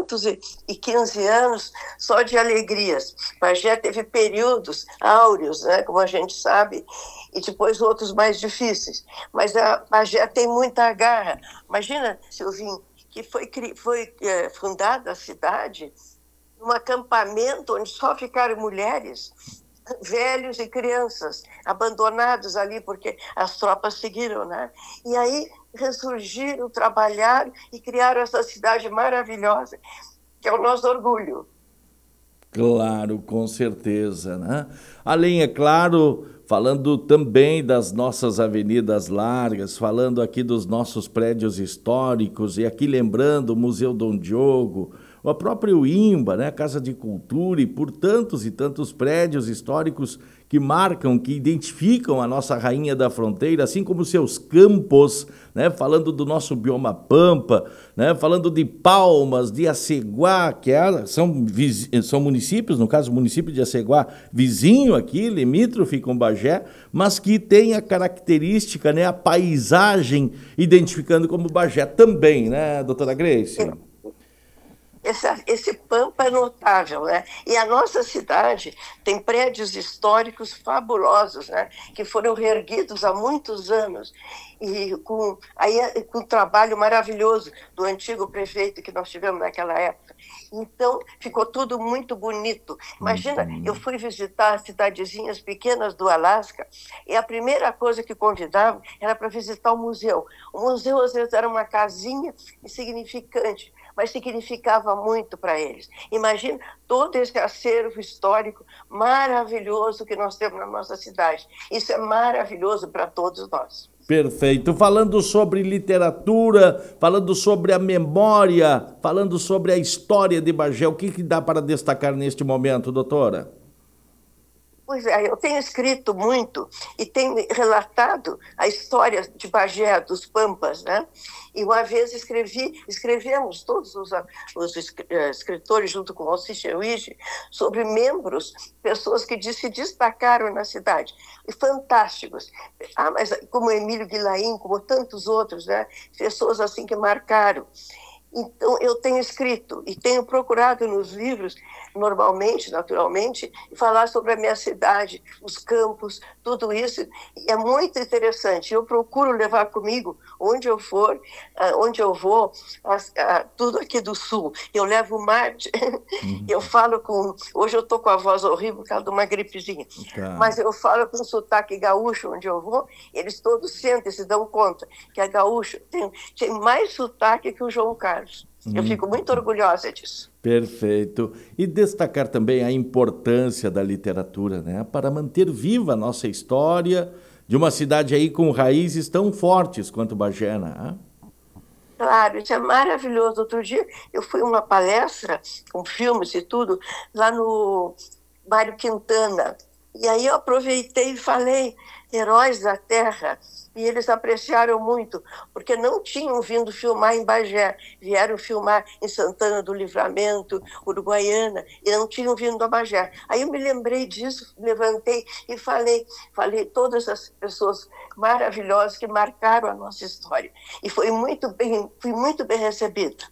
215 anos só de alegrias. Bagé teve períodos áureos, né, como a gente sabe, e depois outros mais difíceis. Mas a Bagé tem muita garra. Imagina, Silvinho, que foi fundada a cidade num acampamento onde só ficaram mulheres, velhos e crianças, abandonados ali porque as tropas seguiram, né? E aí ressurgiram, trabalharam e criaram essa cidade maravilhosa, que é o nosso orgulho. Claro, com certeza, né? Além, é claro, falando também das nossas avenidas largas, falando aqui dos nossos prédios históricos, e aqui lembrando o Museu Dom Diogo, o próprio IMBA, né, a Casa de Cultura, e por tantos e tantos prédios históricos que marcam, que identificam a nossa rainha da fronteira, assim como seus campos, né, falando do nosso bioma Pampa, né, falando de Palmas, de Aceguá, que são municípios, no caso o município de Aceguá, vizinho aqui, limítrofe com Bagé, mas que tem a característica, né, a paisagem identificando como Bagé também, né, doutora Grace? Esse Pampa é notável, né? E a nossa cidade tem prédios históricos fabulosos, né? Que foram reerguidos há muitos anos e com um trabalho maravilhoso do antigo prefeito que nós tivemos naquela época. Então, ficou tudo muito bonito. Imagina, eu fui visitar cidadezinhas pequenas do Alasca e a primeira coisa que convidavam era para visitar o museu. O museu, às vezes, era uma casinha insignificante, mas significava muito para eles. Imagina todo esse acervo histórico maravilhoso que nós temos na nossa cidade. Isso é maravilhoso para todos nós. Perfeito. Falando sobre literatura, falando sobre a memória, falando sobre a história de Bagé, o que dá para destacar neste momento, doutora? Pois é, eu tenho escrito muito e tenho relatado a história de Bagé, dos Pampas, né? E uma vez escrevemos todos os escritores, junto com o Alcir Cheuige, sobre membros, pessoas que se destacaram na cidade, e fantásticos. Mas como Emílio Guilain, como tantos outros, né? Pessoas assim que marcaram. Então, eu tenho escrito e tenho procurado nos livros, normalmente, naturalmente, falar sobre a minha cidade, os campos, tudo isso. E é muito interessante. Eu procuro levar comigo, onde eu for, onde eu vou, tudo aqui do Sul. Eu levo mate, eu falo com... Hoje eu estou com a voz horrível por causa de uma gripezinha. Tá. Mas eu falo com sotaque gaúcho onde eu vou, eles todos sentem e se dão conta que a gaúcha tem mais sotaque que o João Carlos. Eu fico muito orgulhosa disso. Perfeito. E destacar também a importância da literatura, né, para manter viva a nossa história de uma cidade aí com raízes tão fortes quanto Bagé, né? Claro, isso é maravilhoso. Outro dia eu fui a uma palestra com filmes e tudo, lá no Mário Quintana. E aí eu aproveitei e falei Heróis da Terra, e eles apreciaram muito, porque não tinham vindo filmar em Bagé, vieram filmar em Santana do Livramento, Uruguaiana, e não tinham vindo a Bagé. Aí eu me lembrei disso, levantei e falei todas as pessoas maravilhosas que marcaram a nossa história. E fui muito bem recebida.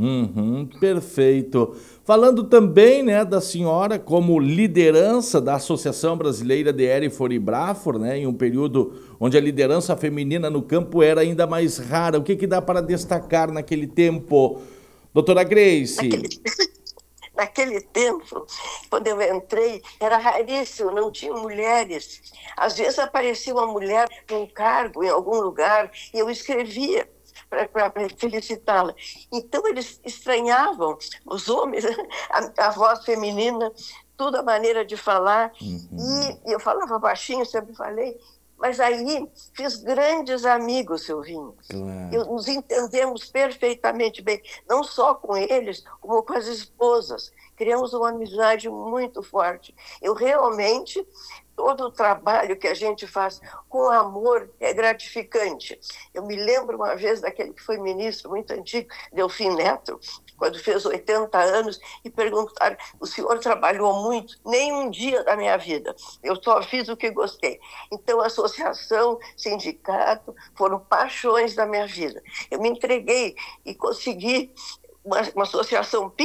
Perfeito. Falando também, né, da senhora como liderança da Associação Brasileira de Erifor e Brafor, né, em um período onde a liderança feminina no campo era ainda mais rara. O que dá para destacar naquele tempo, doutora Grace? Naquele tempo, quando eu entrei, era raríssimo, não tinha mulheres. Às vezes aparecia uma mulher num cargo em algum lugar e eu escrevia para felicitá-la. Então, eles estranhavam, os homens, a voz feminina, toda a maneira de falar. E eu falava baixinho, sempre falei, mas aí fiz grandes amigos, Silvinho. Claro. Nos entendemos perfeitamente bem, não só com eles, como com as esposas. Criamos uma amizade muito forte. Eu realmente, todo o trabalho que a gente faz com amor é gratificante. Eu me lembro uma vez daquele que foi ministro muito antigo, Delfim Neto, quando fez 80 anos, e perguntaram, o senhor trabalhou muito? Nem um dia da minha vida. Eu só fiz o que gostei. Então, a associação, sindicato, foram paixões da minha vida. Eu me entreguei e consegui uma associação